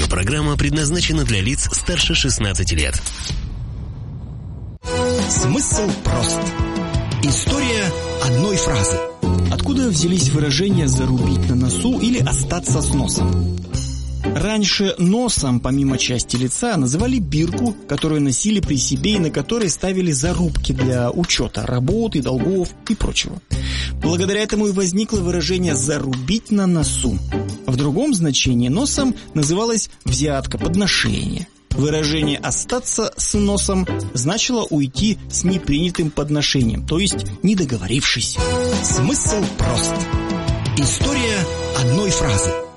Аудиопрограмма предназначена для лиц старше 16 лет. Смысл прост. История одной фразы. Откуда взялись выражения «зарубить на носу» или «остаться с носом»? Раньше носом, помимо части лица, называли бирку, которую носили при себе и на которой ставили зарубки для учета работы, долгов и прочего. Благодаря этому и возникло выражение «зарубить на носу». В другом значении носом называлась взятка, подношение. Выражение «остаться с носом» значило уйти с непринятым подношением, то есть не договорившись. Смысл прост. История одной фразы.